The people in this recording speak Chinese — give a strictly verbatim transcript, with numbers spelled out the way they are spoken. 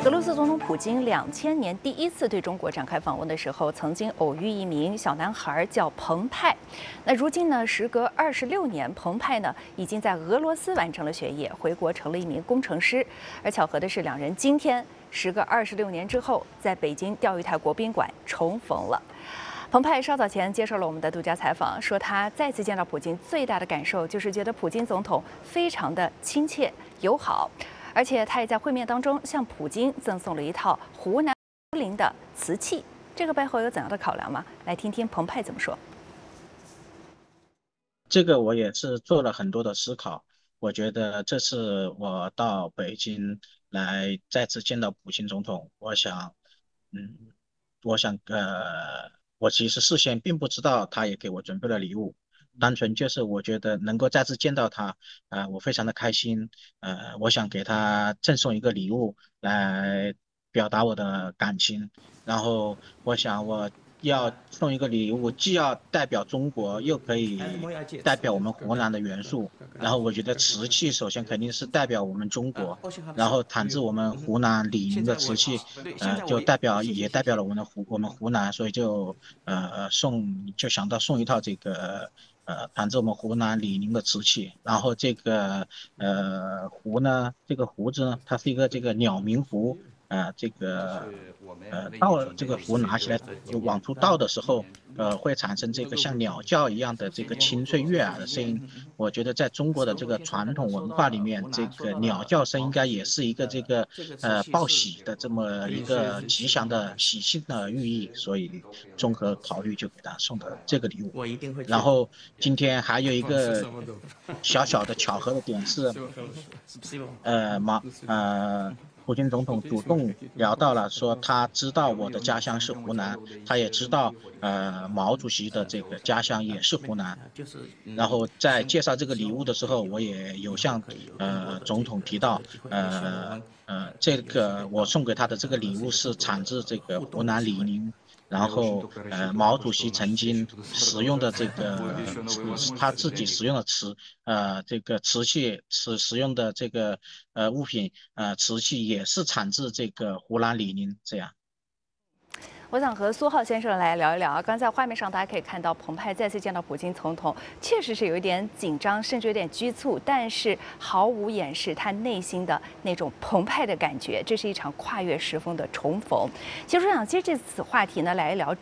俄罗斯总统普京两千年第一次对中国展开访问的时候，曾经偶遇一名小男孩，叫彭湃。那如今呢，时隔二十六年，彭湃呢已经在俄罗斯完成了学业，回国成了一名工程师。而巧合的是，两人今天时隔二十六年之后，在北京钓鱼台国宾馆重逢了。彭湃稍早前接受了我们的独家采访，说他再次见到普京最大的感受就是觉得普京总统非常的亲切友好。而且他也在会面当中向普京赠送了一套湖南涪陵的瓷器，这个背后有怎样的考量吗？来听听彭湃怎么说。 这个我也是做了很多的思考，我觉得这次我到北京来再次见到普京总统，我想，嗯，我想，呃，我其实事先并不知道他也给我准备了礼物。单纯就是我觉得能够再次见到他，呃，我非常的开心，呃，我想给他赠送一个礼物来表达我的感情，然后我想我要送一个礼物，既要代表中国，又可以代表我们湖南的元素，然后我觉得瓷器首先肯定是代表我们中国，然后产自我们湖南李宁的瓷器，呃，就代表也代表了我们的湖我们湖南，所以就呃送就想到送一套这个。呃，产自我们湖南李宁的瓷器，然后这个呃壶呢，这个壶子呢，它是一个这个鸟鸣壶，呃，这个呃倒这个壶拿起来就往出倒的时候，呃，会产生这个像鸟叫一样的这个清脆悦耳的声音。我觉得在中国的这个传统文化里面，这个鸟叫声应该也是一个这个呃报喜的这么一个吉祥的喜庆的寓意，所以综合考虑就给他送的这个礼物。然后今天还有一个小小的巧合的点是，呃，马呃，普京总统主动聊到了，说他知道我的家乡是湖南，他也知道呃毛主席的这个家乡也是湖南。然后在介绍这个礼物的时候，我也有向呃总统提到，呃呃，这个我送给他的这个礼物是产自这个湖南李宁。然后，呃，毛主席曾经使用的这个瓷，他自己使用的瓷，呃，这个瓷器，使使用的这个呃物品，呃，瓷器也是产自这个湖南李宁，这样。 我想和苏浩先生来聊一聊啊。刚才画面上大家可以看到，彭湃再次见到普京总统，确实是有一点紧张，甚至有点局促，但是毫无掩饰他内心的那种澎湃的感觉。这是一场跨越时空的重逢。其实我想接这次话题呢，来一聊。